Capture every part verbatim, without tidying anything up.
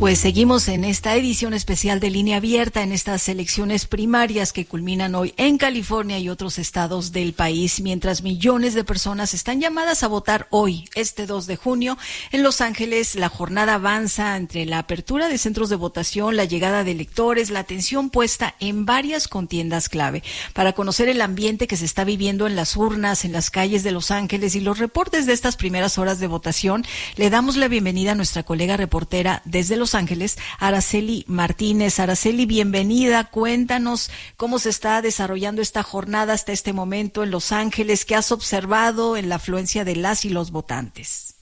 Pues seguimos en esta edición especial de Línea Abierta en estas elecciones primarias que culminan hoy en California y otros estados del país, mientras millones de personas están llamadas a votar hoy, este dos de junio. En Los Ángeles, la jornada avanza entre la apertura de centros de votación, la llegada de electores, la atención puesta en varias contiendas clave. Para conocer el ambiente que se está viviendo en las urnas, en las calles de Los Ángeles y los reportes de estas primeras horas de votación, le damos la bienvenida a nuestra colega reportera desde Los Ángeles, Araceli Martínez. Araceli, bienvenida. Cuéntanos cómo se está desarrollando esta jornada hasta este momento en Los Ángeles. ¿Qué has observado en la afluencia de las y los votantes?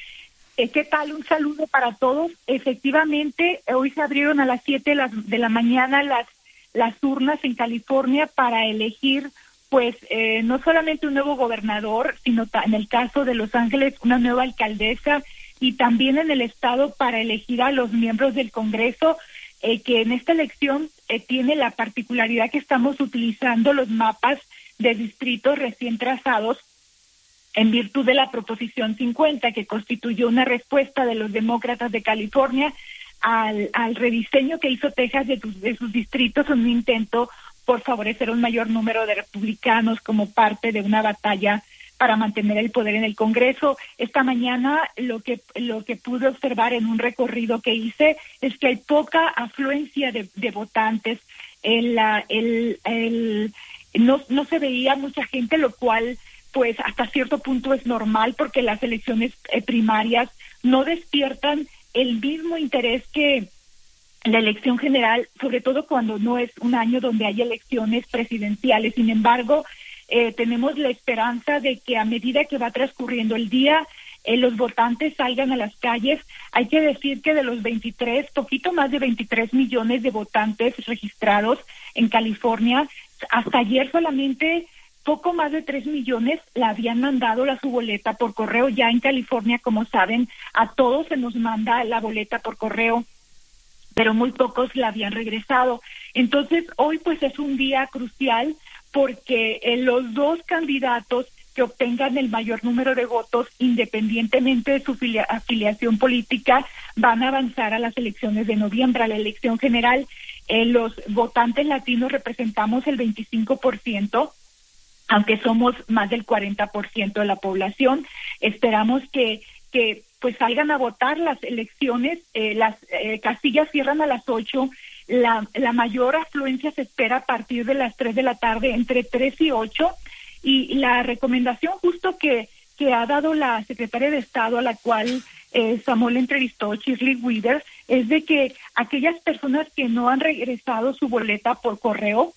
¿Qué tal? Un saludo para todos. Efectivamente, hoy se abrieron a las siete de la, de la mañana las, las urnas en California para elegir, pues, eh, no solamente un nuevo gobernador, sino ta- en el caso de Los Ángeles, una nueva alcaldesa, y también en el estado para elegir a los miembros del Congreso, eh, que en esta elección eh, tiene la particularidad que estamos utilizando los mapas de distritos recién trazados en virtud de la Proposición cincuenta, que constituyó una respuesta de los demócratas de California al, al rediseño que hizo Texas de, tus, de sus distritos, un intento por favorecer un mayor número de republicanos como parte de una batalla para mantener el poder en el Congreso. Esta mañana lo que lo que pude observar en un recorrido que hice es que hay poca afluencia de, de votantes. El, el, el, no, no se veía mucha gente, lo cual pues hasta cierto punto es normal porque las elecciones eh, primarias no despiertan el mismo interés que la elección general, sobre todo cuando no es un año donde hay elecciones presidenciales. Sin embargo, Eh, tenemos la esperanza de que a medida que va transcurriendo el día, eh, los votantes salgan a las calles. Hay que decir que de los veintitrés, poquito más de veintitrés millones de votantes registrados en California, hasta ayer solamente poco más de tres millones la habían mandado la su boleta por correo. Ya en California, como saben, a todos se nos manda la boleta por correo, pero muy pocos la habían regresado. Entonces, hoy pues es un día crucial porque eh, los dos candidatos que obtengan el mayor número de votos, independientemente de su filia- afiliación política, van a avanzar a las elecciones de noviembre, a la elección general. Eh, los votantes latinos representamos el veinticinco por ciento, aunque somos más del cuarenta por ciento de la población. Esperamos que que pues salgan a votar. Las elecciones, eh, las eh, casillas cierran a las ocho. La, la mayor afluencia se espera a partir de las tres de la tarde, entre tres y ocho, y la recomendación justo que, que ha dado la secretaria de Estado, a la cual eh, Samuel entrevistó, Shirley Withers, es de que aquellas personas que no han regresado su boleta por correo,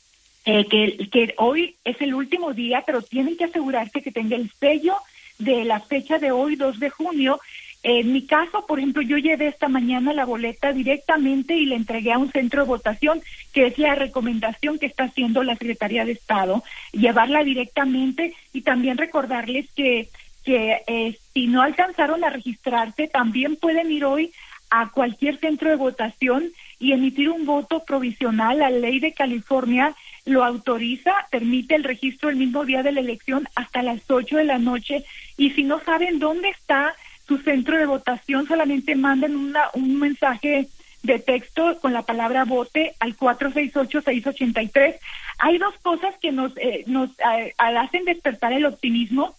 eh, que, que hoy es el último día, pero tienen que asegurarse que tenga el sello de la fecha de hoy, dos de junio, En mi caso, por ejemplo, yo llevé esta mañana la boleta directamente y le entregué a un centro de votación, que es la recomendación que está haciendo la Secretaría de Estado, llevarla directamente, y también recordarles que, que eh, si no alcanzaron a registrarse, también pueden ir hoy a cualquier centro de votación y emitir un voto provisional. La ley de California lo autoriza, permite el registro el mismo día de la elección hasta las ocho de la noche, y si no saben dónde está su centro de votación, solamente manden una, un mensaje de texto con la palabra vote al cuatro seis ocho, seis ocho tres. Hay dos cosas que nos eh, nos eh, hacen despertar el optimismo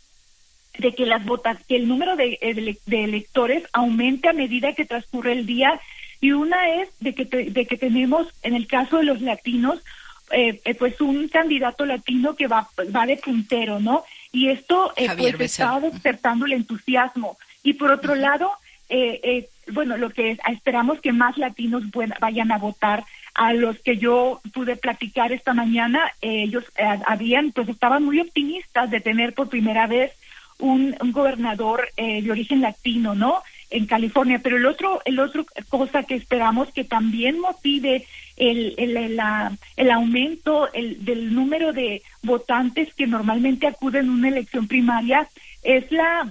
de que las votas, que el número de, de, de electores aumente a medida que transcurre el día, y una es de que te, de que tenemos, en el caso de los latinos, eh, eh, pues un candidato latino que va va de puntero, ¿no? Y esto eh, pues está despertando el entusiasmo. Y por otro lado, eh, eh, bueno, lo que es, esperamos que más latinos buena, vayan a votar. A los que yo pude platicar esta mañana, eh, ellos eh, habían, pues estaban muy optimistas de tener por primera vez un, un gobernador eh, de origen latino, ¿no?, en California. Pero el otro, el otro cosa que esperamos que también motive el, el, el, la, el aumento el, del número de votantes que normalmente acuden a una elección primaria es la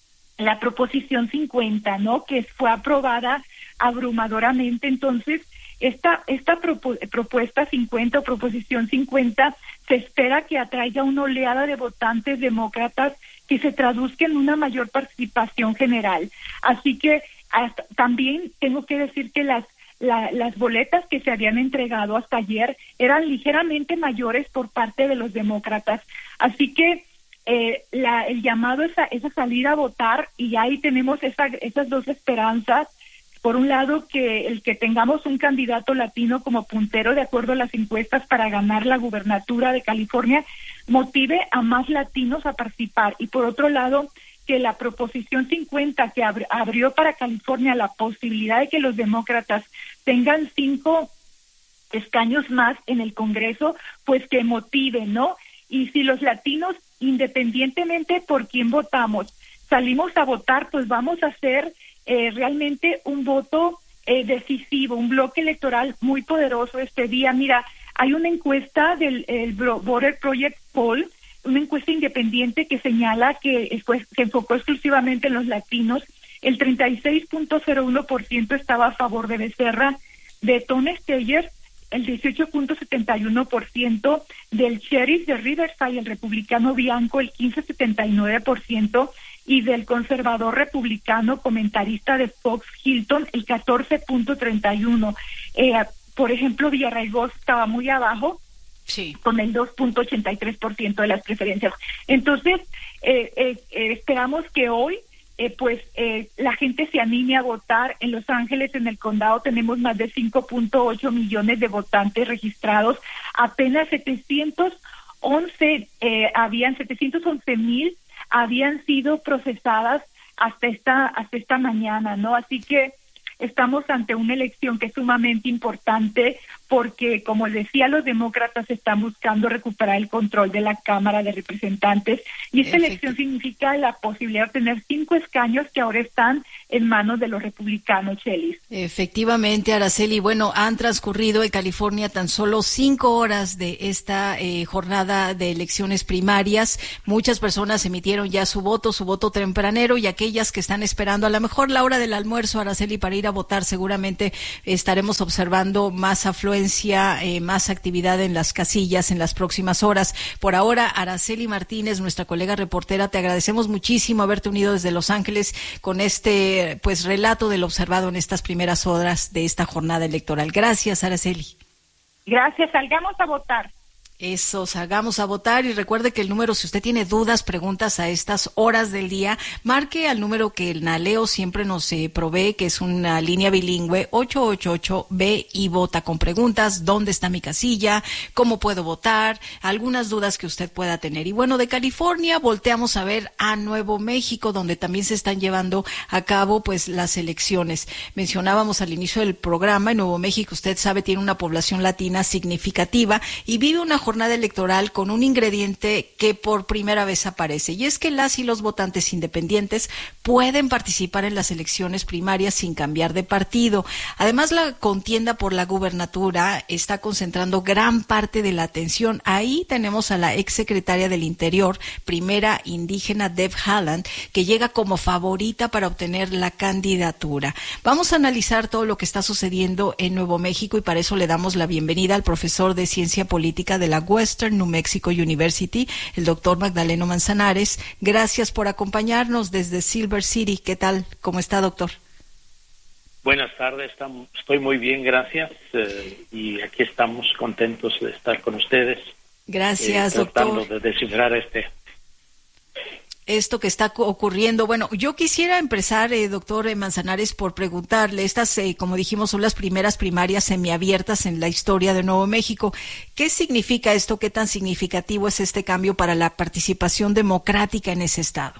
la Proposición cincuenta, ¿no?, que fue aprobada abrumadoramente. Entonces, esta esta propu- propuesta cincuenta o Proposición cincuenta se espera que atraiga una oleada de votantes demócratas que se traduzca en una mayor participación general. Así que Hasta, también tengo que decir que las La, las boletas que se habían entregado hasta ayer eran ligeramente mayores por parte de los demócratas. Así que eh, la, el llamado es a, es a salir a votar, y ahí tenemos esa, esas dos esperanzas. Por un lado, que el que tengamos un candidato latino como puntero de acuerdo a las encuestas para ganar la gubernatura de California motive a más latinos a participar. Y por otro lado, que la Proposición cincuenta, que ab- abrió para California la posibilidad de que los demócratas tengan cinco escaños más en el Congreso, pues que motive, ¿no? Y si los latinos, independientemente por quién votamos, salimos a votar, pues vamos a hacer eh, realmente un voto eh, decisivo, un bloque electoral muy poderoso este día. Mira, hay una encuesta del el Voter Project Poll, una encuesta independiente que señala que pues, se enfocó exclusivamente en los latinos. El treinta y seis punto cero uno por ciento estaba a favor de Becerra, de Tony Steyer, el dieciocho punto setenta y uno por ciento, del sheriff de Riverside, el republicano Bianco, el quince punto setenta y nueve por ciento, y del conservador republicano comentarista de Fox, Hilton, el catorce punto treinta y uno por ciento. Eh, por ejemplo, Villarraigosa estaba muy abajo, sí, con el dos punto ochenta y tres por ciento de las preferencias. Entonces, eh, eh, eh, esperamos que hoy, eh, pues, eh, la gente se anime a votar. En Los Ángeles, en el condado, tenemos más de cinco punto ocho millones de votantes registrados. Apenas setecientos once, eh, habían setecientos once mil habían sido procesadas hasta esta, hasta esta mañana, ¿no? Así que estamos ante una elección que es sumamente importante porque, como decía, los demócratas están buscando recuperar el control de la Cámara de Representantes, y esta elección significa la posibilidad de tener cinco escaños que ahora están en manos de los republicanos, Chelis. Efectivamente, Araceli. Bueno, han transcurrido en California tan solo cinco horas de esta eh, jornada de elecciones primarias. Muchas personas emitieron ya su voto, su voto tempranero, y aquellas que están esperando a lo mejor la hora del almuerzo, Araceli, para ir a votar, seguramente estaremos observando más afluencia, eh, más actividad en las casillas en las próximas horas. Por ahora, Araceli Martínez, nuestra colega reportera, te agradecemos muchísimo haberte unido desde Los Ángeles con este pues relato de lo observado en estas primeras horas de esta jornada electoral. Gracias, Araceli. Gracias, salgamos a votar. Eso, salgamos a votar, y recuerde que el número, si usted tiene dudas, preguntas a estas horas del día, marque al número que el Naleo siempre nos eh, provee, que es una línea bilingüe, ocho ocho ocho B y vota, con preguntas: ¿dónde está mi casilla? ¿Cómo puedo votar? Algunas dudas que usted pueda tener. Y bueno, de California volteamos a ver a Nuevo México, donde también se están llevando a cabo pues las elecciones. Mencionábamos al inicio del programa, en Nuevo México, usted sabe, tiene una población latina significativa y vive una jornada jornada electoral con un ingrediente que por primera vez aparece, y es que las y los votantes independientes pueden participar en las elecciones primarias sin cambiar de partido. Además, la contienda por la gubernatura está concentrando gran parte de la atención. Ahí tenemos a la exsecretaria del Interior, primera indígena, Deb Haaland, que llega como favorita para obtener la candidatura. Vamos a analizar todo lo que está sucediendo en Nuevo México, y para eso le damos la bienvenida al profesor de Ciencia Política de la Western New Mexico University, el doctor Magdaleno Manzanares. Gracias por acompañarnos desde Silver City. ¿Qué tal? ¿Cómo está, doctor? Buenas tardes, estamos, estoy muy bien, gracias. Eh, y aquí estamos contentos de estar con ustedes. Gracias, eh, tratando doctor. de descifrar este... esto que está ocurriendo. Bueno, yo quisiera empezar, eh, doctor Manzanares, por preguntarle, estas, eh, como dijimos, son las primeras primarias semiabiertas en la historia de Nuevo México. ¿Qué significa esto? ¿Qué tan significativo es este cambio para la participación democrática en ese estado?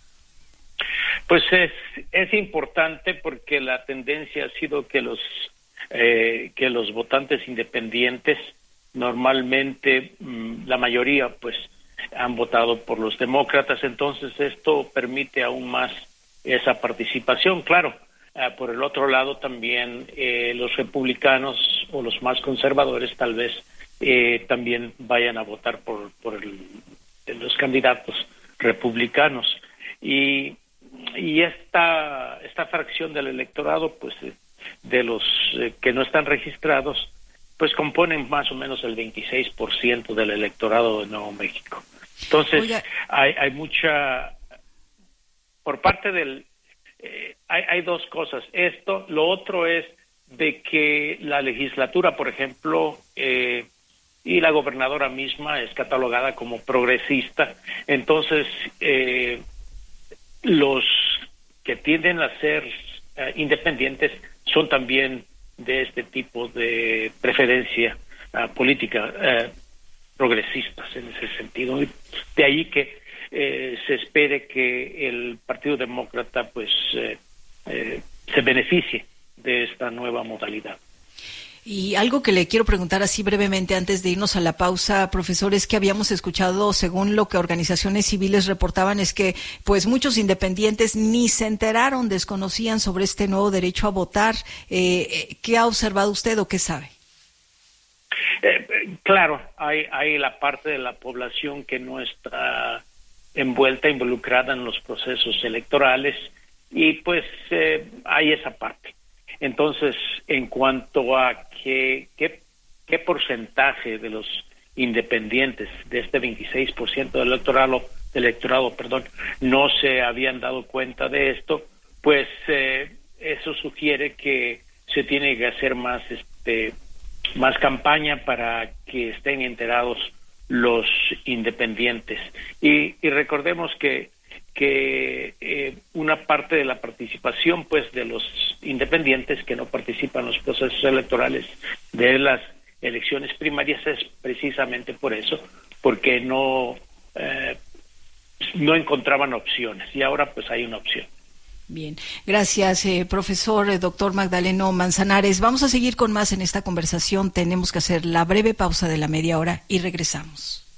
Pues es, es importante porque la tendencia ha sido que los, eh, que los votantes independientes, normalmente mmm, la mayoría, pues, han votado por los demócratas. Entonces esto permite aún más esa participación. Claro, uh, por el otro lado también eh, los republicanos o los más conservadores tal vez eh, también vayan a votar por, por el, los candidatos republicanos. Y, y esta, esta fracción del electorado, pues eh, de los eh, que no están registrados, pues componen más o menos el veintiséis por ciento del electorado de Nuevo México. Entonces, hay, hay mucha, por parte del, eh, hay, hay dos cosas. Esto, lo otro es de que la legislatura, por ejemplo, eh, y la gobernadora misma es catalogada como progresista. Entonces, eh, los que tienden a ser eh, independientes son también de este tipo de preferencia uh, política, uh, progresistas en ese sentido. De ahí que eh, se espere que el Partido Demócrata pues eh, eh, se beneficie de esta nueva modalidad. Y algo que le quiero preguntar así brevemente antes de irnos a la pausa, profesor, es que habíamos escuchado, según lo que organizaciones civiles reportaban, es que pues muchos independientes ni se enteraron, desconocían sobre este nuevo derecho a votar. Eh, ¿Qué ha observado usted o qué sabe? Eh, claro, hay, hay la parte de la población que no está envuelta, involucrada en los procesos electorales y pues eh, hay esa parte. Entonces, en cuanto a qué, qué, qué porcentaje de los independientes de este veintiséis por ciento del electorado, del electorado, perdón, no se habían dado cuenta de esto, pues eh, eso sugiere que se tiene que hacer más, este, más campaña para que estén enterados los independientes. Y, y recordemos que que eh, una parte de la participación pues de los independientes que no participan en los procesos electorales de las elecciones primarias es precisamente por eso, porque no eh, no encontraban opciones y ahora pues hay una opción. Bien, gracias eh, profesor, eh, doctor Magdaleno Manzanares. Vamos a seguir con más en esta conversación, tenemos que hacer la breve pausa de la media hora y regresamos.